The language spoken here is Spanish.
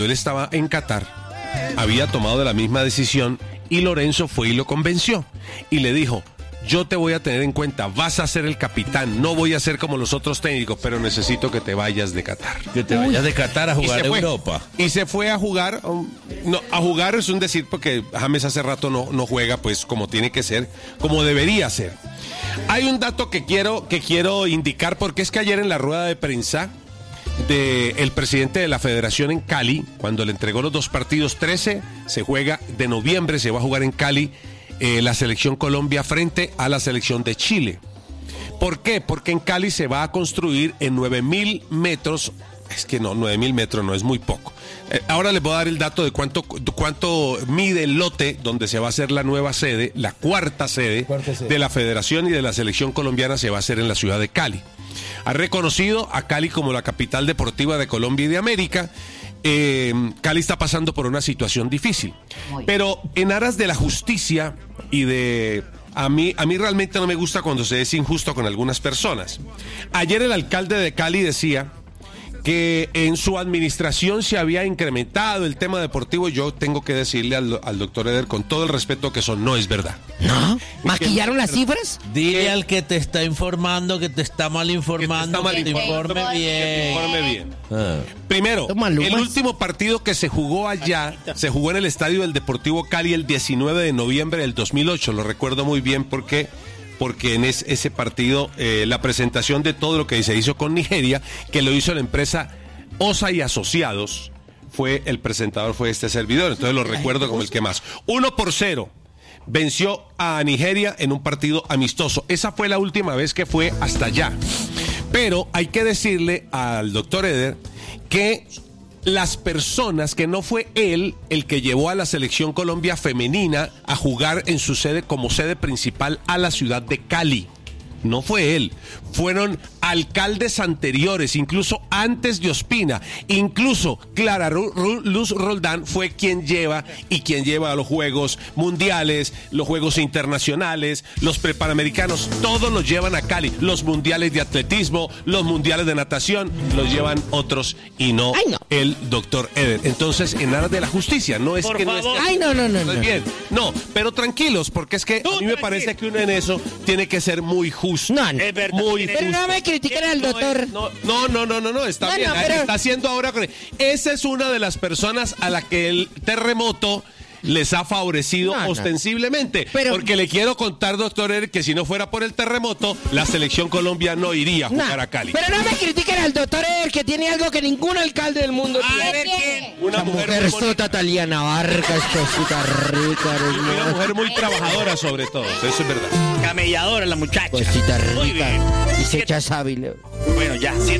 él estaba en Qatar, había tomado la misma decisión y Lorenzo fue y lo convenció y le dijo: yo te voy a tener en cuenta, vas a ser el capitán, no voy a ser como los otros técnicos, pero necesito que te vayas de Qatar. Que te vayas de Qatar a jugar en Europa. Y se fue a jugar, no, a jugar es un decir porque James hace rato no juega pues como tiene que ser, como debería ser. Hay un dato que quiero indicar, porque es que ayer en la rueda de prensa del presidente de la federación en Cali, cuando le entregó los 2 partidos, 13 se juega de noviembre, se va a jugar en Cali la selección Colombia frente a la selección de Chile. ¿Por qué? Porque en Cali se va a construir en 9.000 metros. Es que no, 9.000 metros no, es muy poco. Ahora les voy a dar el dato de cuánto mide el lote donde se va a hacer la nueva sede, la cuarta sede de la federación y de la selección colombiana. Se va a hacer en la ciudad de Cali. Ha reconocido a Cali como la capital deportiva de Colombia y de América. Cali está pasando por una situación difícil, pero en aras de la justicia y de... A mí realmente no me gusta cuando se es injusto con algunas personas. Ayer el alcalde de Cali decía que en su administración se había incrementado el tema deportivo. Yo tengo que decirle al doctor Eder, con todo el respeto, que eso no es verdad. ¿No? ¿Maquillaron las cifras? Dile al que te está informando que te está mal informando, que te informe bien. Primero, el último partido que se jugó allá, se jugó en el estadio del Deportivo Cali el 19 de noviembre del 2008. Lo recuerdo muy bien porque en ese partido la presentación de todo lo que se hizo con Nigeria, que lo hizo la empresa Osa y Asociados, el presentador fue este servidor, entonces lo recuerdo como el que más. 1-0 venció a Nigeria en un partido amistoso. Esa fue la última vez que fue hasta allá. Pero hay que decirle al doctor Eder que las personas, que no fue él el que llevó a la selección Colombia femenina a jugar en su sede como sede principal a la ciudad de Cali. No fue él, fueron alcaldes anteriores, incluso antes de Ospina, incluso Clara Luz Roldán fue quien lleva a los Juegos Mundiales, los Juegos Internacionales, los Prepanamericanos, todos los llevan a Cali, los Mundiales de Atletismo, los Mundiales de Natación, los llevan otros y no el doctor Eder. Entonces, en aras de la justicia, no es que no esté... No. Bien. No, pero tranquilos, porque es que a mí me parece que uno en eso tiene que ser muy justo. No, es verdad. Muy justo. Pero no me critiquen al doctor. No, está bien. Pero... Está haciendo ahora... Esa es una de las personas a la que el terremoto les ha favorecido ostensiblemente. Porque le quiero contar, doctor Eder, que si no fuera por el terremoto, la selección Colombia no iría a jugar a Cali. Pero no me critiquen al doctor Eder, que tiene algo que ningún alcalde del mundo tiene. A ver, ¿quién? Una mujer sota Taliana Vargas, cosita rica. Una mujer muy trabajadora sobre todo, eso es verdad. Camelladora la muchacha. Cosita rica. Muy bien. Y se echa sábila. Bueno, ya,